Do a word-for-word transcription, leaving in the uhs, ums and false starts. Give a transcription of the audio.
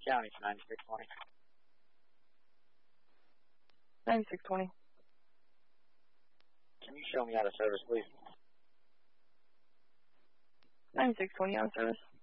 County for ninety-six twenty. ninety-six twenty. Can you show me out of service, please? ninety-six twenty out of service.